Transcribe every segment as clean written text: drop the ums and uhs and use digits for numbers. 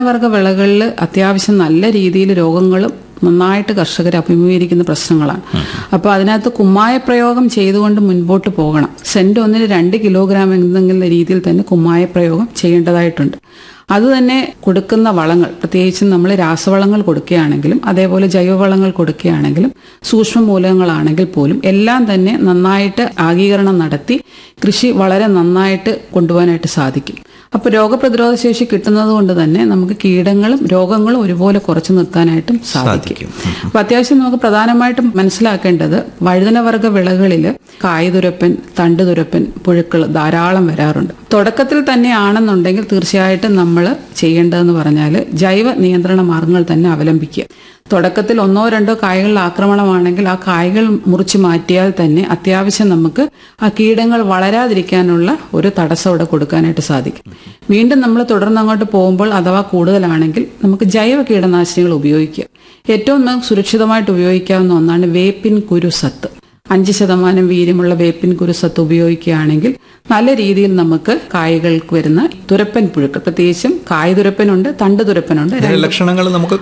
വർഗ വിളകളിൽ അത്യാവശ്യം നല്ല രീതിയിൽ രോഗങ്ങളും നന്നായിട്ട് കർഷകർ അഭിമുഖീകരിക്കുന്ന പ്രശ്നങ്ങളാണ്. അപ്പോൾ അതിനകത്ത് കുമ്മായ പ്രയോഗം ചെയ്തുകൊണ്ട് മുൻപോട്ട് പോകണം. സെന്റ് 1-ന് 2 കിലോഗ്രാം എന്തെങ്കിലും രീതിയിൽ തന്നെ കുമ്മായ പ്രയോഗം ചെയ്യേണ്ടതായിട്ടുണ്ട്. അത് തന്നെ കൊടുക്കുന്ന വളങ്ങൾ, പ്രത്യേകിച്ചും നമ്മൾ രാസവളങ്ങൾ കൊടുക്കുകയാണെങ്കിലും അതേപോലെ ജൈവവളങ്ങൾ കൊടുക്കുകയാണെങ്കിലും സൂക്ഷ്മമൂലകങ്ങളാണെങ്കിൽ പോലും എല്ലാം തന്നെ നന്നായിട്ട് ആഗീകരണം നടത്തി കൃഷി വളരെ നന്നായിട്ട് കൊണ്ടുപോകാനായിട്ട് സാധിക്കും. അപ്പോൾ രോഗപ്രതിരോധ ശേഷി കിട്ടുന്നത് കൊണ്ട് തന്നെ നമുക്ക് കീടങ്ങളും രോഗങ്ങളും ഒരുപോലെ കുറച്ചു നിർത്താനായിട്ടും സാധിക്കും. അപ്പൊ അത്യാവശ്യം നമുക്ക് പ്രധാനമായിട്ടും മനസ്സിലാക്കേണ്ടത് വഴുതനവർഗ വിളകളിൽ കായ്തുരപ്പൻ, തണ്ടുതുരപ്പൻ, പുഴുക്കൾ ധാരാളം വരാറുണ്ട്. തുടക്കത്തിൽ തന്നെ ആണെന്നുണ്ടെങ്കിൽ തീർച്ചയായിട്ടും നമ്മൾ ചെയ്യേണ്ടതെന്ന് പറഞ്ഞാൽ ജൈവ നിയന്ത്രണ മാർഗങ്ങൾ തന്നെ അവലംബിക്കുക. തുടക്കത്തിൽ 1-2 കായ്കളിൽ ആക്രമണമാണെങ്കിൽ ആ കായ്കൾ മുറിച്ചു മാറ്റിയാൽ തന്നെ അത്യാവശ്യം നമുക്ക് ആ കീടങ്ങൾ വളരാതിരിക്കാനുള്ള ഒരു തടസ്സം ഇവിടെ കൊടുക്കാനായിട്ട് സാധിക്കും. വീണ്ടും നമ്മൾ തുടർന്ന് അങ്ങോട്ട് പോകുമ്പോൾ അഥവാ കൂടുതലാണെങ്കിൽ നമുക്ക് ജൈവ കീടനാശിനികൾ ഉപയോഗിക്കുക. ഏറ്റവും നമുക്ക് സുരക്ഷിതമായിട്ട് ഉപയോഗിക്കാവുന്ന ഒന്നാണ് വേപ്പിൻ കുരുസത്ത്. 5% വീര്യമുള്ള വേപ്പിൻ കുരുസത്ത് ഉപയോഗിക്കുകയാണെങ്കിൽ നല്ല രീതിയിൽ നമുക്ക് കായ്കൾക്ക് വരുന്ന തുരപ്പൻ പുഴുക്കൾ, പ്രത്യേകിച്ചും കായ്തുരപ്പനുണ്ട്, തണ്ടുതുരപ്പനുണ്ട്, ലക്ഷണങ്ങൾ നമുക്ക്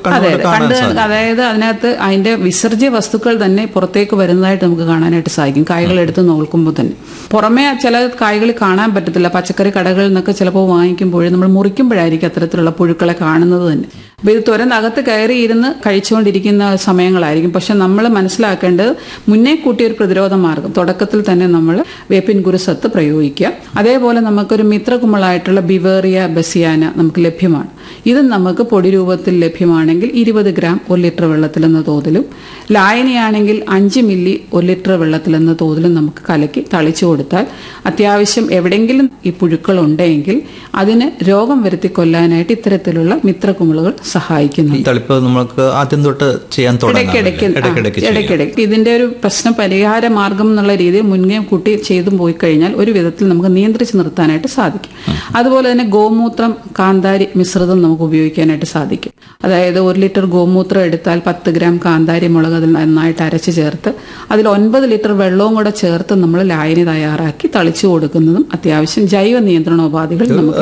അതായത് അതിനകത്ത് അതിന്റെ വിസർജ്യ വസ്തുക്കൾ തന്നെ പുറത്തേക്ക് വരുന്നതായിട്ട് നമുക്ക് കാണാനായിട്ട് സാധിക്കും. കായ്കൾ എടുത്ത് നോക്കുമ്പോൾ തന്നെ പുറമേ ചില കായ്കൾ കാണാൻ പറ്റത്തില്ല. പച്ചക്കറി കടകളിൽ നിന്നൊക്കെ ചിലപ്പോൾ വാങ്ങിക്കുമ്പോൾ നമ്മൾ മുറിക്കുമ്പോഴായിരിക്കും അത്തരത്തിലുള്ള പുഴുക്കളെ കാണുന്നത് തന്നെ. അപ്പൊ ഇത് തുരന്നകത്ത് കയറിയിരുന്ന് കഴിച്ചുകൊണ്ടിരിക്കുന്ന സമയങ്ങളായിരിക്കും. പക്ഷെ നമ്മൾ മനസ്സിലാക്കേണ്ടത് മുന്നേ കൂട്ടിയൊരു പ്രതിരോധ മാർഗം തുടക്കത്തിൽ തന്നെ നമ്മൾ വേപ്പിൻ കുരുസത്ത് പ്രയോഗിക്കുക. അതേപോലെ നമുക്കൊരു മിത്രകുമിളായിട്ടുള്ള ബിവേറിയ ബസിയാന നമുക്ക് ലഭ്യമാണ്. ഇത് നമുക്ക് പൊടി രൂപത്തിൽ ലഭ്യമാണെങ്കിൽ 20 ഗ്രാം 1 ലിറ്റർ വെള്ളത്തിലെന്ന തോതിലും, ലായനിയാണെങ്കിൽ 5 മില്ലി 1 ലിറ്റർ വെള്ളത്തിലെന്ന തോതിലും നമുക്ക് കലക്കി തളിച്ചു കൊടുത്താൽ അത്യാവശ്യം എവിടെയെങ്കിലും ഈ പുഴുക്കൾ ഉണ്ടെങ്കിൽ അതിന് രോഗം വരുത്തി കൊല്ലാനായിട്ട് ഇത്തരത്തിലുള്ള മിത്രകുമിളുകൾ സഹായിക്കുന്നു. നമുക്ക് ആദ്യം തൊട്ട് ചെയ്യാൻ ഇടയ്ക്കിടയ്ക്ക് ഇതിന്റെ ഒരു പ്രശ്ന പരിഹാര മാർഗം എന്നുള്ള രീതിയിൽ മുന്നേ കൂട്ടി ചെയ്തു പോയി കഴിഞ്ഞാൽ ഒരു വിധത്തിൽ നമുക്ക് നിയന്ത്രിച്ച് നിർത്താനായിട്ട് സാധിക്കും. അതുപോലെ തന്നെ ഗോമൂത്രം കാന്താരി മിശ്രിതം നമുക്ക് ഉപയോഗിക്കാനായിട്ട് സാധിക്കും. അതായത് 1 ലിറ്റർ ഗോമൂത്രം എടുത്താൽ 10 ഗ്രാം കാന്താരി മുളക് അതിൽ നന്നായിട്ട് അരച്ച് ചേർത്ത് അതിൽ 9 ലിറ്റർ വെള്ളവും കൂടെ ചേർത്ത് നമ്മൾ ലായനി തയ്യാറാക്കി തളിച്ചു കൊടുക്കുന്നതും അത്യാവശ്യം ജൈവ നിയന്ത്രണോപാധികൾ നമുക്ക്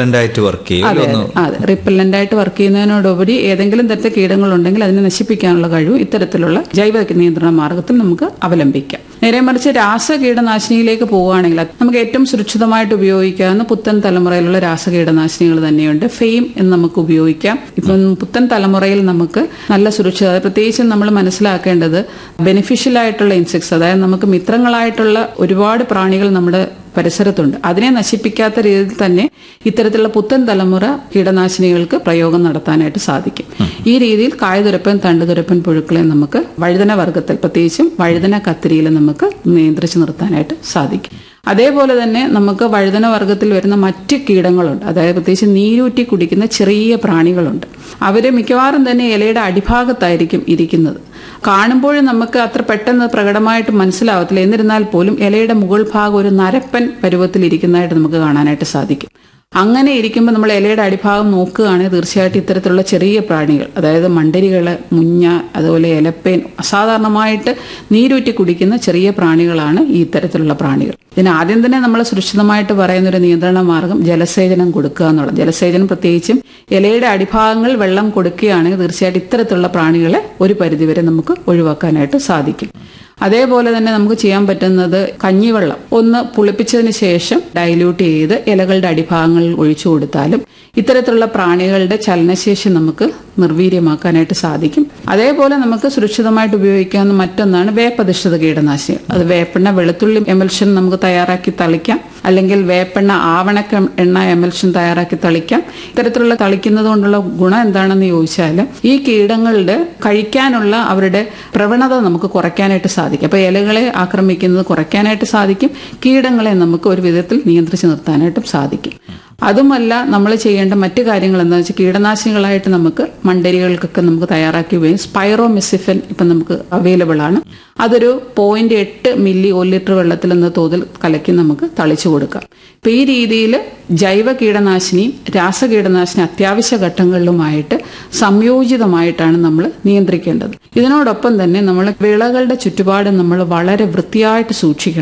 റിപ്പല്ലന്റ് ആയിട്ട് വർക്ക് ചെയ്യുന്നതിനോടുപരി ഏതെങ്കിലും തരത്തിലെ കീടങ്ങളുണ്ടെങ്കിൽ അതിനെ നശിപ്പിക്കാനുള്ള കഴിവ് ഇത്തരത്തിലുള്ള ജൈവ നിയന്ത്രണ മാർഗത്തിൽ നമുക്ക് അവലംബിക്കാം. നേരെ മറിച്ച് രാസ കീടനാശിനിയിലേക്ക് പോവുകയാണെങ്കിൽ നമുക്ക് ഏറ്റവും സുരക്ഷിതമായിട്ട് ഉപയോഗിക്കാവുന്ന പുത്തൻ തലമുറയിലുള്ള രാസ കീടനാശിനികൾ തന്നെയുണ്ട്. ഫെയിം എന്ന് നമുക്ക് ഉപയോഗിക്കാം. ഇപ്പം പുത്തൻ തലമുറയിൽ നമുക്ക് നല്ല സുരക്ഷിത, പ്രത്യേകിച്ചും നമ്മൾ മനസ്സിലാക്കേണ്ടത് ബെനിഫിഷ്യൽ ആയിട്ടുള്ള ഇൻസെക്ട്സ്, അതായത് നമുക്ക് മിത്രങ്ങളായിട്ടുള്ള ഒരുപാട് പ്രാണികൾ നമ്മുടെ പരിസരത്തുണ്ട്. അതിനെ നശിപ്പിക്കാത്ത രീതിയിൽ തന്നെ ഇത്തരത്തിലുള്ള പുത്തൻ തലമുറ കീടനാശിനികൾക്ക് പ്രയോഗം നടത്താനായിട്ട് സാധിക്കും. ഈ രീതിയിൽ കായ്തുരപ്പൻ, തണ്ടുതുരപ്പൻ പുഴുക്കളെ നമുക്ക് വഴുതന വർഗത്തിൽ, പ്രത്യേകിച്ചും വഴുതന കത്തിരിയിൽ നമുക്ക് നിയന്ത്രിച്ച് നിർത്താനായിട്ട് സാധിക്കും. അതേപോലെ തന്നെ നമുക്ക് വഴുതന വർഗത്തിൽ വരുന്ന മറ്റ് കീടങ്ങളുണ്ട്. അതായത് പ്രത്യേകിച്ച് നീരൂറ്റി കുടിക്കുന്ന ചെറിയ പ്രാണികളുണ്ട്. അവര് മിക്കവാറും തന്നെ ഇലയുടെ അടിഭാഗത്തായിരിക്കും ഇരിക്കുന്നത്. കാണുമ്പോഴും നമുക്ക് അത്ര പെട്ടെന്ന് പ്രകടമായിട്ട് മനസ്സിലാവത്തില്ല. എന്നിരുന്നാൽ പോലും ഇലയുടെ മുകൾ ഭാഗം ഒരു നരപ്പൻ പരുവത്തിൽ ഇരിക്കുന്നതായിട്ട് നമുക്ക് കാണാനായിട്ട് സാധിക്കും. അങ്ങനെ ഇരിക്കുമ്പോൾ നമ്മൾ ഇലയുടെ അടിഭാഗം നോക്കുകയാണെങ്കിൽ തീർച്ചയായിട്ടും ഇത്തരത്തിലുള്ള ചെറിയ പ്രാണികൾ, അതായത് മണ്ടരികള്, മുഞ്ഞ, അതുപോലെ ഇലപ്പേൻ, അസാധാരണമായിട്ട് നീരൂറ്റി കുടിക്കുന്ന ചെറിയ പ്രാണികളാണ് ഈ ഇത്തരത്തിലുള്ള പ്രാണികൾ. ഇതിന് ആദ്യം തന്നെ നമ്മൾ സുരക്ഷിതമായിട്ട് പറയുന്ന ഒരു നിയന്ത്രണ മാർഗം ജലസേചനം കൊടുക്കുക എന്നുള്ളത്. ജലസേചനം പ്രത്യേകിച്ചും ഇലയുടെ അടിഭാഗങ്ങൾ വെള്ളം കൊടുക്കുകയാണെങ്കിൽ തീർച്ചയായിട്ടും ഇത്തരത്തിലുള്ള പ്രാണികളെ ഒരു പരിധിവരെ നമുക്ക് ഒഴിവാക്കാനായിട്ട് സാധിക്കും. അതേപോലെ തന്നെ നമുക്ക് ചെയ്യാൻ പറ്റുന്നത് കഞ്ഞിവെള്ളം ഒന്ന് പുളിപ്പിച്ചതിന് ശേഷം ഡൈല്യൂട്ട് ചെയ്ത് ഇലകളുടെ അടിഭാഗങ്ങളിൽ ഒഴിച്ചു കൊടുത്താലും ഇത്തരത്തിലുള്ള പ്രാണികളുടെ ചലനശേഷി നമുക്ക് നിർവീര്യമാക്കാനായിട്ട് സാധിക്കും. അതേപോലെ നമുക്ക് സുരക്ഷിതമായിട്ട് ഉപയോഗിക്കാവുന്ന മറ്റൊന്നാണ് വേപ്പധിഷ്ഠിത കീടനാശിനികൾ. അത് വേപ്പെണ്ണ വെളുത്തുള്ളി എമൽഷൻ നമുക്ക് തയ്യാറാക്കി തളിക്കാം, അല്ലെങ്കിൽ വേപ്പെണ്ണ ആവണക്ക എണ്ണ എമൽഷൻ തയ്യാറാക്കി തളിക്കാം. ഇത്തരത്തിലുള്ള തളിക്കുന്നത് കൊണ്ടുള്ള ഗുണം എന്താണെന്ന് ചോദിച്ചാൽ ഈ കീടങ്ങളുടെ കഴിക്കാനുള്ള അവരുടെ പ്രവണത നമുക്ക് കുറയ്ക്കാനായിട്ട് സാധിക്കും. അപ്പൊ ഇലകളെ ആക്രമിക്കുന്നത് കുറയ്ക്കാനായിട്ട് സാധിക്കും. കീടങ്ങളെ നമുക്ക് ഒരു വിധത്തിൽ നിയന്ത്രിച്ച് നിർത്താനായിട്ടും സാധിക്കും. അതുമല്ല നമ്മൾ ചെയ്യേണ്ട മറ്റു കാര്യങ്ങൾ എന്താണെന്ന് വെച്ചാൽ കീടനാശിനികളായിട്ട് നമുക്ക് മണ്ടരികൾക്കൊക്കെ നമുക്ക് തയ്യാറാക്കി ഉപയോഗിക്കും. സ്പൈറോമെസിഫൻ ഇപ്പം നമുക്ക് അവൈലബിൾ ആണ്. അതൊരു 0.8 മില്ലി 1 ലിറ്റർ വെള്ളത്തിൽ എന്ന തോതിൽ കലക്കി നമുക്ക് തളിച്ചു കൊടുക്കാം. ഇപ്പം ഈ രീതിയിൽ ജൈവ കീടനാശിനിയും രാസകീടനാശിനി അത്യാവശ്യ ഘട്ടങ്ങളിലുമായിട്ട് സംയോജിതമായിട്ടാണ് നമ്മൾ നിയന്ത്രിക്കേണ്ടത്. ഇതിനോടൊപ്പം തന്നെ നമ്മൾ വിളകളുടെ ചുറ്റുപാട് നമ്മൾ വളരെ വൃത്തിയായിട്ട് സൂക്ഷിക്കണം.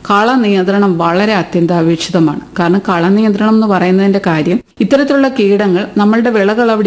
കള നിയന്ത്രണം വളരെ അത്യന്താപേക്ഷിതമാണ്. കാരണം കള നിയന്ത്രണം എന്ന് പറയുന്നതിന്റെ കാര്യം ഇത്തരത്തിലുള്ള കീടങ്ങൾ നമ്മളുടെ വിളകൾ അവിടെ